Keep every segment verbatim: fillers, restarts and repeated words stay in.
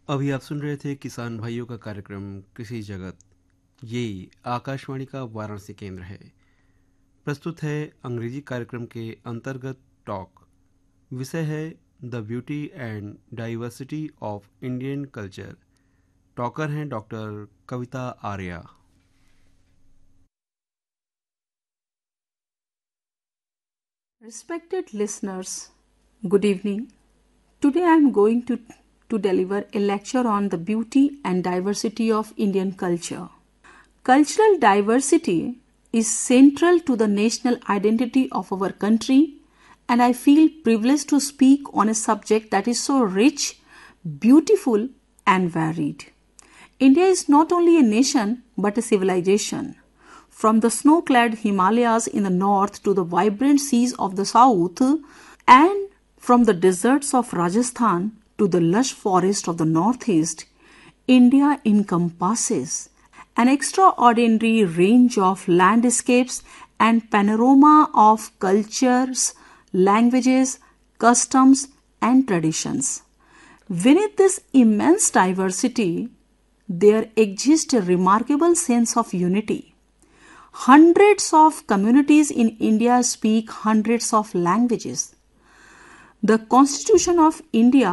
अभी आप सुन रहे थे किसान भाइयों का कार्यक्रम कृषि जगत। ये आकाशवाणी का वाराणसी केंद्र है। प्रस्तुत है अंग्रेजी कार्यक्रम के अंतर्गत टॉक। विषय है the beauty and diversity of Indian culture. Talker हैं doctor Kavita Arya. Respected listeners, good evening. Today I am going to, to deliver a lecture on the beauty and diversity of Indian culture. Cultural diversity is central to the national identity of our country, and I feel privileged to speak on a subject that is so rich, beautiful, and varied. India is not only a nation but a civilization. From the snow-clad Himalayas in the north to the vibrant seas of the south, and from the deserts of Rajasthan to the lush forest of the northeast, India encompasses an extraordinary range of landscapes and panorama of cultures, languages, customs, and traditions. Beneath this immense diversity, there exists a remarkable sense of unity. Hundreds of communities in India speak hundreds of languages. The Constitution of India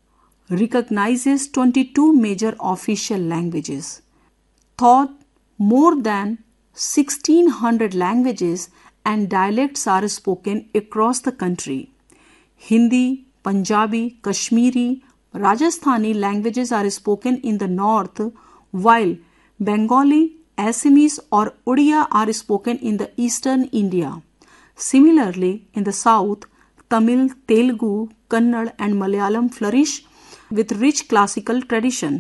recognizes twenty-two major official languages. Thought more than sixteen hundred languages and dialects are spoken across the country. Hindi, Punjabi, Kashmiri, Rajasthani languages are spoken in the north, while Bengali, Assamese or Odia are spoken in the eastern India. Similarly, in the south, Tamil, Telugu, Kannada and Malayalam flourish with rich classical tradition.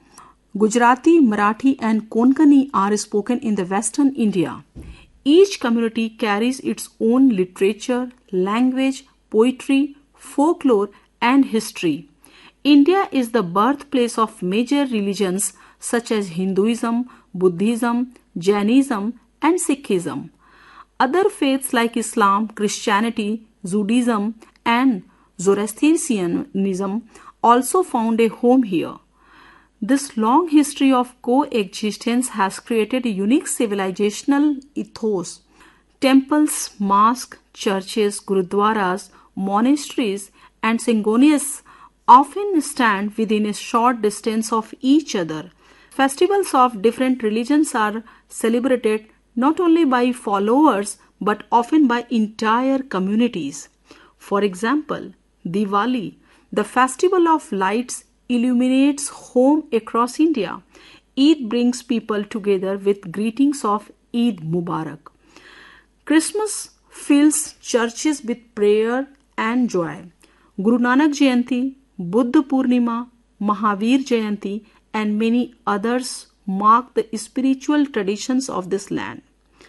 Gujarati, Marathi and Konkani are spoken in the western India. Each community carries its own literature, language, poetry, folklore and history. India is the birthplace of major religions such as Hinduism, Buddhism, Jainism, and Sikhism. Other faiths like Islam, Christianity, Judaism, and Zoroastrianism also found a home here. This long history of coexistence has created a unique civilizational ethos. Temples, mosques, churches, gurudwaras, monasteries, and singonias often stand within a short distance of each other. Festivals of different religions are celebrated not only by followers but often by entire communities. For example, Diwali, the festival of lights, illuminates home across India. Eid brings people together with greetings of Eid Mubarak. Christmas fills churches with prayer and joy. Guru Nanak Jayanti, Buddha Purnima, Mahavir Jayanti, and many others mark the spiritual traditions of this land.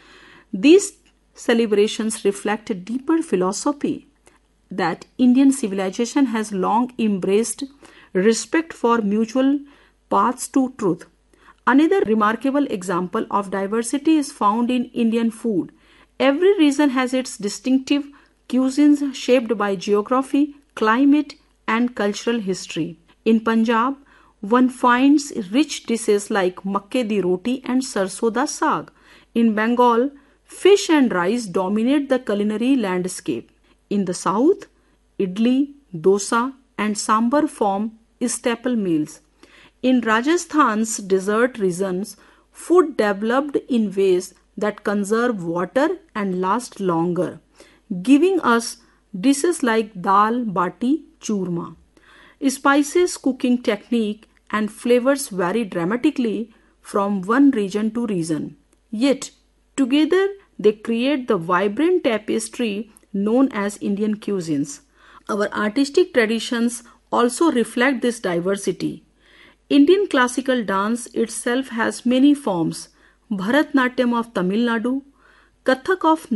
These celebrations reflect a deeper philosophy that Indian civilization has long embraced: respect for mutual paths to truth. Another remarkable example of diversity is found in Indian food. Every region has its distinctive cuisines shaped by geography, climate, and cultural history. In Punjab, one finds rich dishes like makke di roti and sarson da saag. In Bengal, fish and rice dominate the culinary landscape. In the south, idli, dosa, and sambar form staple meals. In Rajasthan's desert regions, food developed in ways that conserve water and last longer, giving us dishes like dal bati churma. Spices, cooking technique, and flavors vary dramatically from one region to region. Yet, together they create the vibrant tapestry known as Indian cuisines. Our artistic traditions also reflect this diversity. Indian classical dance itself has many forms: Bharatnatyam of Tamil Nadu, Kathak of